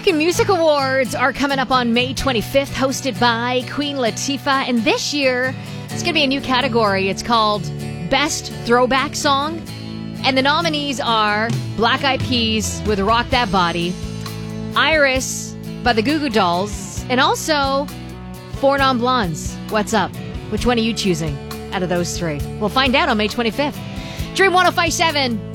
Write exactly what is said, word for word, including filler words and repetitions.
American Music Awards are coming up on May twenty-fifth, hosted by Queen Latifah. And this year, it's going to be a new category. It's called Best Throwback Song. And the nominees are Black Eyed Peas with Rock That Body, Iris by the Goo Goo Dolls, and also Four Non Blondes. What's up? Which one are you choosing out of those three? We'll find out on May twenty-fifth. Dream one oh five point seven.